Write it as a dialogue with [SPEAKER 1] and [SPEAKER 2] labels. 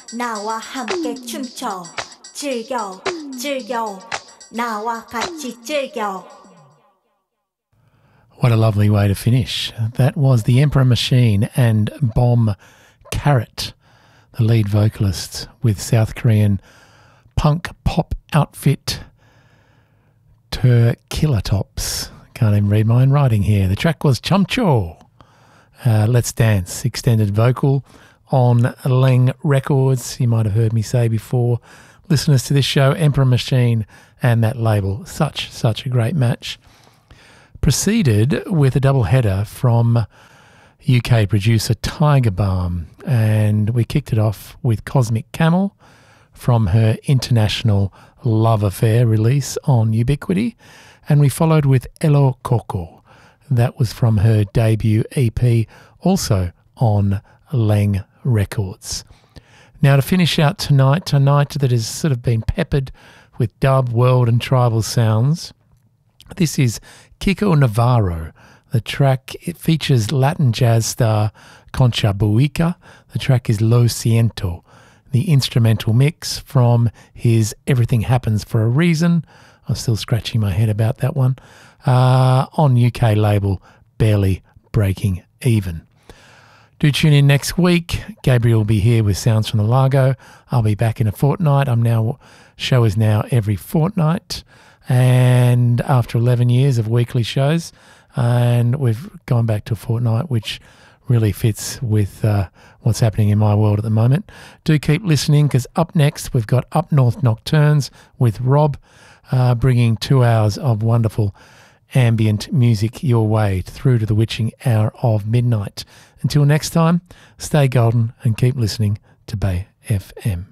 [SPEAKER 1] 나와 함께 춤춰 즐겨 즐겨 나와 같이 즐겨.
[SPEAKER 2] What a lovely way to finish. That was the Emperor Machine and Bomb Carrot, the lead vocalists with South Korean punk pop outfit Killer Tops. Can't even read my own writing here. The track was Chumcho. Let's Dance, extended vocal on Leng Records. You might have heard me say before, listeners to this show, Emperor Machine and that label. Such a great match. Proceeded with a double header from UK producer Tiger Balm, and we kicked it off with Cosmic Camel from her International Love Affair release on Ubiquity, and we followed with Elo Coco. That was from her debut EP, also on Leng Records. Now to finish out tonight, a night that has sort of been peppered with dub, world and tribal sounds, this is Kiko Navarro. The track, it features Latin jazz star Concha Buica. The track is Lo Siento. The instrumental mix from his Everything Happens for a Reason. I'm still scratching my head about that one. On UK label Barely Breaking Even. Do tune in next week. Gabriel will be here with Sounds from the Largo. I'll be back in a fortnight. Show is now every fortnight. And after 11 years of weekly shows, and we've gone back to a fortnight, which really fits with what's happening in my world at the moment. Do keep listening, because up next we've got Up North Nocturnes with Rob, bringing 2 hours of wonderful ambient music your way through to the witching hour of midnight. Until next time, stay golden and keep listening to Bay FM.